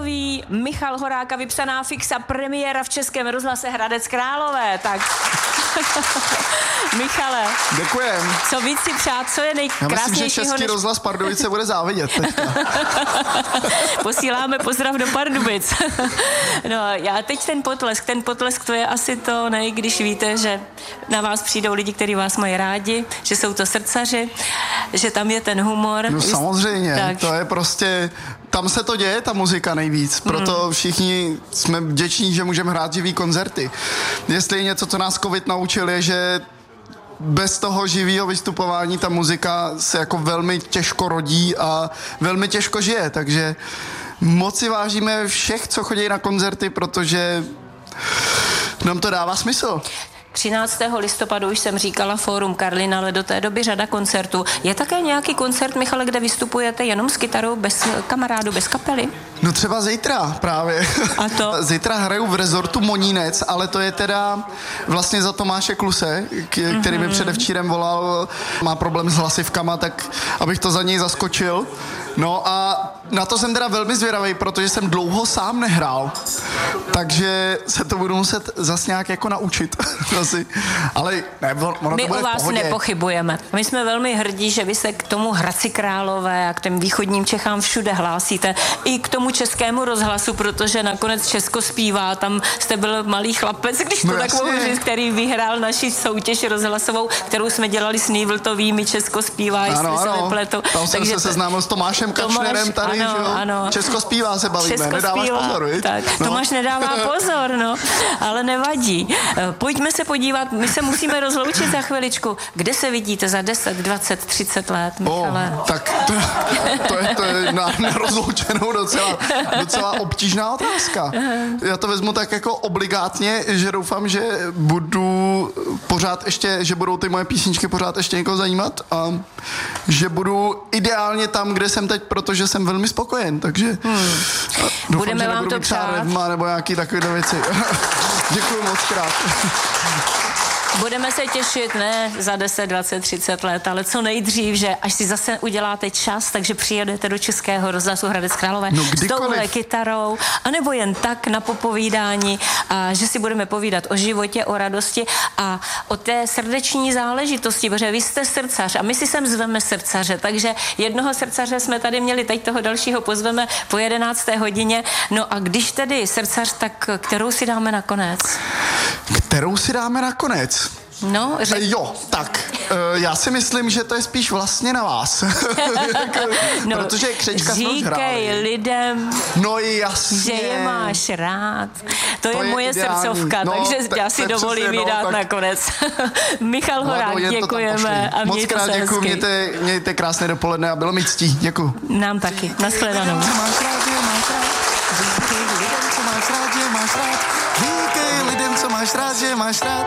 Lidový, Michal Horák a vypsaná fixa, premiéra v Českém rozhlase Hradec Králové. Tak, Michale. Děkujem. Co víc si přát, co je nejkrásnějšího? Já myslím, že Český rozhlas Pardubice bude závidět teďka. Posíláme pozdrav do Pardubic. No, já teď ten potlesk, to je asi to, ne, když víte, že na vás přijdou lidi, kteří vás mají rádi, že jsou to srdcaři, že tam je ten humor. No samozřejmě, tak. To je prostě, tam se to děje, ta muzika nejvíc, proto všichni jsme vděční, že můžeme hrát živý koncerty. Jestli je něco, co nás covid naučil, je, že bez toho živého vystupování ta muzika se jako velmi těžko rodí a velmi těžko žije, takže moc si vážíme všech, co chodí na koncerty, protože nám to dává smysl. 13. listopadu už jsem říkala Fórum Karlín, ale do té doby řada koncertů. Je také nějaký koncert, Michale, kde vystupujete jenom s kytarou, bez kamarádů, bez kapely? No třeba zítra právě. A to? Zítra hraju v rezortu Monínec, ale to je teda vlastně za Tomáše Kluse, který mi předevčírem volal, má problém s hlasivkama, tak abych to za něj zaskočil. No a na to jsem teda velmi zvědavý, protože jsem dlouho sám nehrál, takže se to budu muset zas nějak jako naučit. Ale ne, ono my to bude o vás v pohodě. nepochybujeme. My jsme velmi hrdí, že vy se k tomu Hradci Králové a k těm východním Čechám všude hlásíte. I k tomu Českému rozhlasu, protože nakonec Česko zpívá. Tam jste byl malý chlapec, když to tak mohu říct, který vyhrál naši soutěž rozhlasovou, kterou jsme dělali s Nývltovými, Česko zpívá, jestli se nepletu. Tam jsem se seznámil s Tomášem Kačnerem tady, ano, že jo? Ano. Česko zpívá se bavíme, Česko nedáváš zpívá, pozor, viď? Tak. No. Tomáš nedává pozor, no, ale nevadí. Pojďme se podívat, my se musíme rozloučit za chviličku. Kde se vidíte za 10, 20, 30 let, Michale? Tak to je na rozloučenou docela obtížná otázka. Já to vezmu tak jako obligátně, že doufám, že budu pořád ještě, že budou ty moje písničky pořád ještě někoho zajímat a že budu ideálně tam, kde jsem teď, protože jsem velmi spokojen, takže doufám, budeme že vám to přát. Nebo nějaký takové věci. Děkuji moc krát. Budeme se těšit ne za 10, 20, 30 let, ale co nejdřív, že až si zase uděláte čas, takže přijedete do Českého rozhlasu Hradec Králové s touhle kytarou, anebo jen tak na popovídání, a že si budeme povídat o životě, o radosti a o té srdeční záležitosti, protože vy jste srdcař a my si sem zveme srdcaře, takže jednoho srdcaře jsme tady měli, teď toho dalšího pozveme po 11. hodině. No a když tedy srdcař, tak kterou si dáme nakonec? Kterou si dáme nakonec? No, jo, tak, já si myslím, že to je spíš vlastně na vás. No, protože Křečka jsme už hráli. Říkej lidem, no jasně, že je máš rád. To je moje ideální. srdcovka, takže já si dovolím ji dát nakonec. Michal Horák, děkujeme a mějte se hezky. Moc krát děkuji, mějte krásné dopoledne a bylo mi ctí. Děkuji. Nám taky. Nashledanou. Říkej lidem, co máš rád, že máš rád.